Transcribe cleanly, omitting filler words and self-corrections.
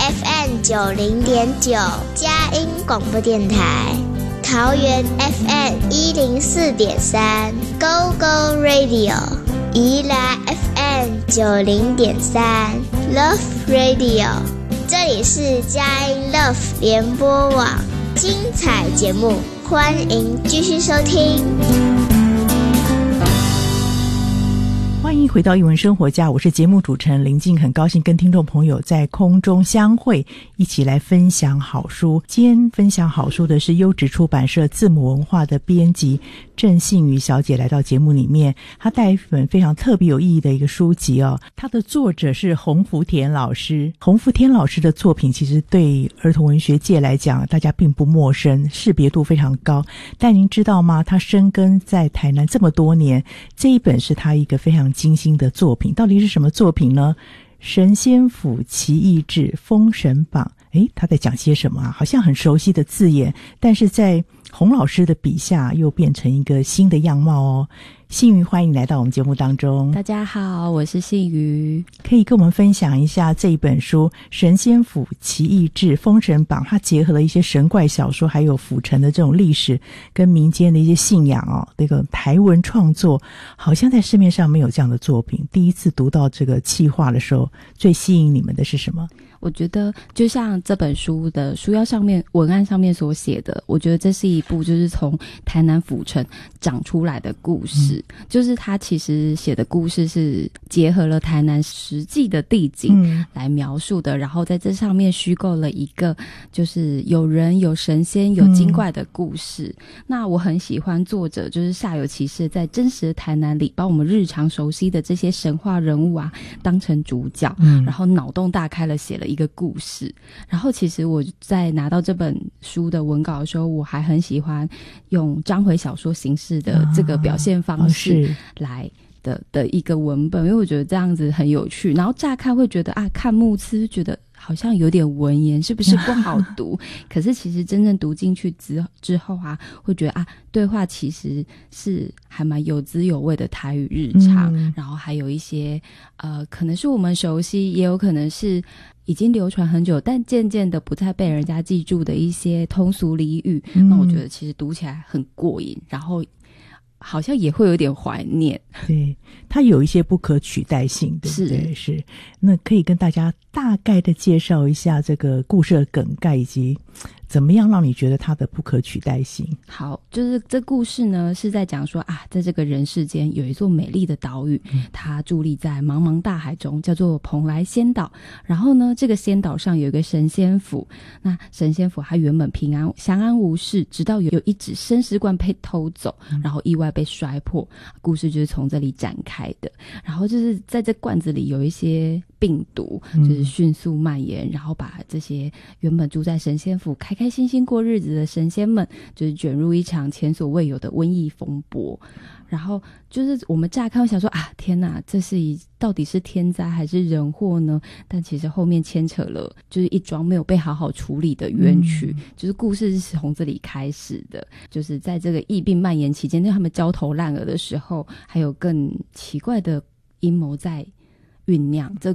FM 90.9佳音广播电台，桃园 FM 104.3 Go Go Radio， 宜兰 FM 90.3 Love Radio。这里是佳音 Love 联播网，精彩节目，欢迎继续收听。 欢迎回到艺文生活家，我是节目主持人林静，很高兴跟听众朋友在空中相会，一起来分享好书。今天分享好书的是优质出版社字母文化的编辑郑信瑜小姐来到节目里面，她带一本非常特别有意义的一个书籍哦。她的作者是洪福田老师。洪福田老师的作品其实对儿童文学界来讲大家并不陌生，识别度非常高。但您知道吗？他生根在台南这么多年，这一本是他一个非常精心的作品。到底是什么作品呢？神仙府奇异志封神榜。他在讲些什么啊？好像很熟悉的字眼，但是在洪老师的笔下又变成一个新的样貌哦。信瑜，欢迎来到我们节目当中。 大家好，我是信瑜。 可以跟我们分享一下这一本书《神仙府奇异志封神榜》，它结合了一些神怪小说还有府城的这种历史跟民间的一些信仰哦。这个台文创作好像在市面上没有这样的作品。第一次读到这个企划的时候，最吸引你们的是什么？ 我觉得就像这本书的书腰上面文案上面所写的，我觉得这是一部就是从台南府城长出来的故事。就是他其实写的故事是结合了台南实际的地景来描述的，然后在这上面虚构了一个就是有人有神仙有精怪的故事。那我很喜欢作者就是煞有其事在真实的台南里把我们日常熟悉的这些神话人物啊当成主角，然后脑洞大开了写了一个故事。然后其实我在拿到这本书的文稿的时候，我还很喜欢用章回小说形式的这个表现方式来的一个文本，因为我觉得这样子很有趣。然后乍看会觉得看目次觉得好像有点文言，是不是不好读？可是其实真正读进去之后啊，会觉得对话其实是还蛮有滋有味的台语日常，然后还有一些可能是我们熟悉，也有可能是已经流传很久但渐渐的不再被人家记住的一些通俗俚语。那我觉得其实读起来很过瘾，然后好像也会有点怀念。 对，它有一些不可取代性，对不对？是。那可以跟大家大概的介绍一下这个故事的梗概，以及怎么样让你觉得它的不可取代性？ 好，就是这故事呢是在讲说在这个人世间有一座美丽的岛屿，它伫立在茫茫大海中，叫做蓬莱仙岛。然后呢，这个仙岛上有一个神仙府，那神仙府它原本平安相安无事，直到有一只生石罐被偷走，然后意外被摔破。故事就是从这里展开的。然后就是在这罐子里有一些病毒，就是迅速蔓延，然后把这些原本住在神仙府开开心心过日子的神仙们，就是卷入一场前所未有的瘟疫风波。然后就是我们乍看会想说天哪，这是到底是天灾还是人祸呢？但其实后面牵扯了就是一桩没有被好好处理的冤屈。就是故事是从这里开始的，就是在这个疫病蔓延期间，在他们焦头烂额的时候，还有更奇怪的阴谋在酝酿。这